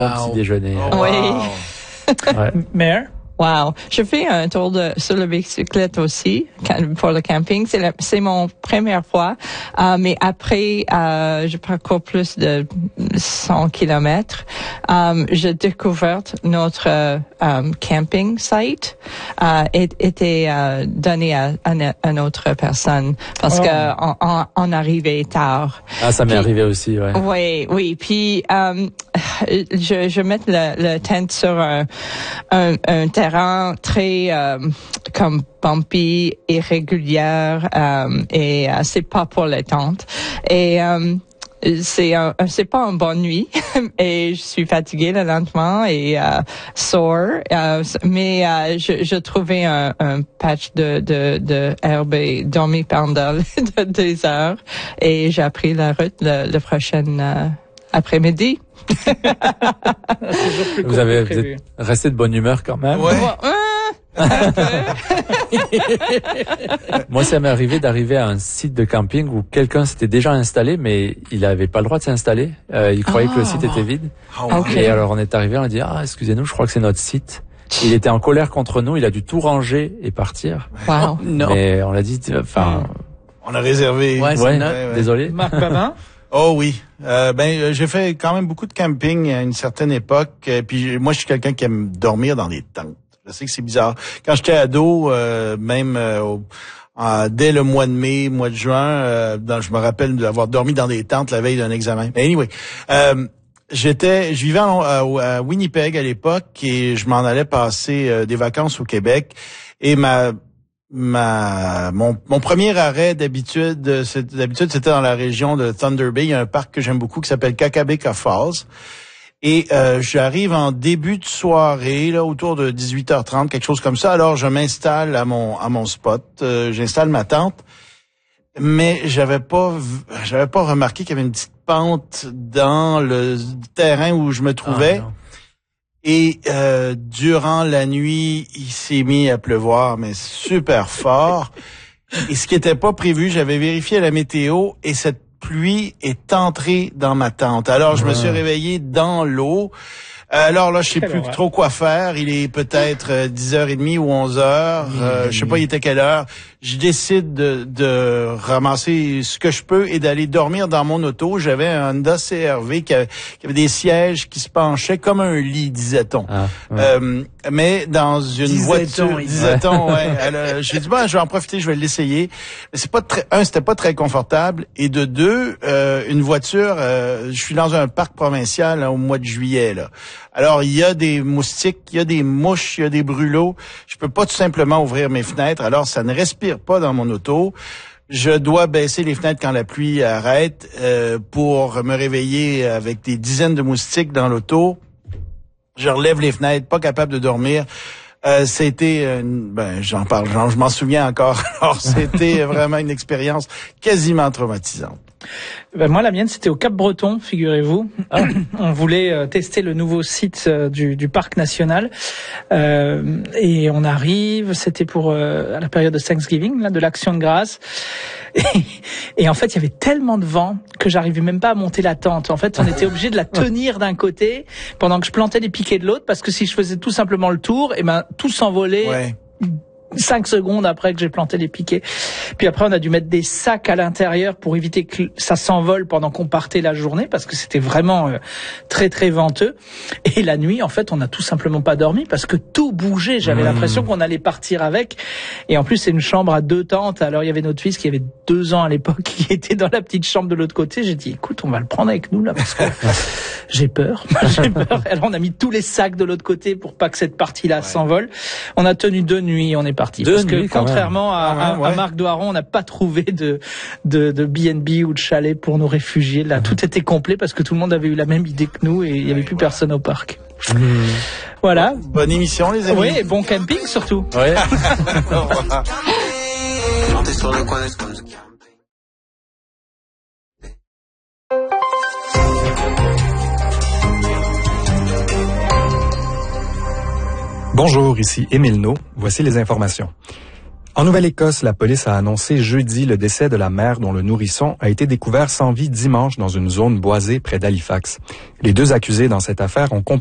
petit déjeuner. Oui. Ouais. Mère? Wow. Je fais un tour sur la bicyclette aussi pour le camping. C'est mon première fois. Mais après, je parcours plus de 100 kilomètres. J'ai découvert notre camping site était donné à une autre personne parce que on arrivait tard. Ah, ça m'est arrivé aussi, ouais. Oui. Puis je mets le tent sur un terrain très comme bumpy, irrégulière et c'est pas pour les tentes. Et c'est pas une bonne nuit et je suis fatiguée le lendemain et sore. Mais je trouvais un patch de herbe et dormi pendant 2 heures et j'ai pris la route le prochain après-midi. Vous avez resté de bonne humeur quand même. Ouais. Moi, ça m'est arrivé d'arriver à un site de camping où quelqu'un s'était déjà installé, mais il avait pas le droit de s'installer. Il croyait que le site était vide. Okay. Et alors on est arrivé, on a dit excusez-nous, je crois que c'est notre site. Il était en colère contre nous, il a dû tout ranger et partir. Wow. Non. Mais on l'a dit, On a réservé. ouais, désolé. Marc Babin? Oh oui. J'ai fait quand même beaucoup de camping à une certaine époque. Puis moi, je suis quelqu'un qui aime dormir dans des tentes. Je sais que c'est bizarre. Quand j'étais ado, dès le mois de mai, mois de juin, je me rappelle d'avoir dormi dans des tentes la veille d'un examen. Mais anyway, je vivais à Winnipeg à l'époque et je m'en allais passer des vacances au Québec. Et mon premier arrêt d'habitude c'était dans la région de Thunder Bay. Il y a un parc que j'aime beaucoup qui s'appelle Kakabeka Falls. Et j'arrive en début de soirée, là, autour de 18h30, quelque chose comme ça. Alors je m'installe à mon spot, j'installe ma tente, mais j'avais pas remarqué qu'il y avait une petite pente dans le terrain où je me trouvais. Et durant la nuit, il s'est mis à pleuvoir, mais super fort. Et ce qui était pas prévu, j'avais vérifié la météo et cette pluie est entrée dans ma tente. Alors, je me suis réveillé dans l'eau. Alors là, je sais plus trop quoi faire. Il est peut-être 10h30 ou 11h. Je sais pas, il était quelle heure. Je décide de ramasser ce que je peux et d'aller dormir dans mon auto. J'avais un Honda CR-V qui avait des sièges qui se penchaient comme un lit, disait-on. Mais dans une voiture, disait-on, ouais. J'ai dit, je vais en profiter, je vais l'essayer. Mais c'était pas très confortable. Et de deux, une voiture, je suis dans un parc provincial au mois de juillet, là. Alors, il y a des moustiques, il y a des mouches, il y a des brûlots. Je peux pas tout simplement ouvrir mes fenêtres. Alors, ça ne respire pas dans mon auto. Je dois baisser les fenêtres quand la pluie arrête pour me réveiller avec des dizaines de moustiques dans l'auto. Je relève les fenêtres, pas capable de dormir. C'était, je m'en souviens encore. Alors, c'était vraiment une expérience quasiment traumatisante. Moi, la mienne, c'était au Cap-Breton, figurez-vous. On voulait tester le nouveau site du parc national. Et on arrive, c'était pour à la période de Thanksgiving, là, de l'Action de grâce. Et en fait, il y avait tellement de vent que j'arrivais même pas à monter la tente. En fait, on était obligé de la tenir d'un côté pendant que je plantais les piquets de l'autre, parce que si je faisais tout simplement le tour, tout s'envolait. Ouais. 5 secondes après que j'ai planté les piquets. Puis après, on a dû mettre des sacs à l'intérieur pour éviter que ça s'envole pendant qu'on partait la journée, parce que c'était vraiment très, très venteux. Et la nuit, en fait, on n'a tout simplement pas dormi parce que tout bougeait. J'avais l'impression qu'on allait partir avec. Et en plus, c'est une chambre à 2 tentes. Alors, il y avait notre fils qui avait 2 ans à l'époque, qui était dans la petite chambre de l'autre côté. J'ai dit, écoute, on va le prendre avec nous, là, parce que j'ai peur. Alors, on a mis tous les sacs de l'autre côté pour pas que cette partie-là s'envole. On a tenu 2 nuits, on est parti. Parce que contrairement à Marc Doiron, on n'a pas trouvé de B&B ou de chalet pour nous réfugier. Là, tout était complet parce que tout le monde avait eu la même idée que nous et il n'y avait plus personne au parc. Voilà. Bonne émission, les amis. Oui, et bon camping surtout. Ouais. Bonjour, ici Émile No. Voici les informations. En Nouvelle-Écosse, la police a annoncé jeudi le décès de la mère dont le nourrisson a été découvert sans vie dimanche dans une zone boisée près d'Halifax. Les 2 accusés dans cette affaire ont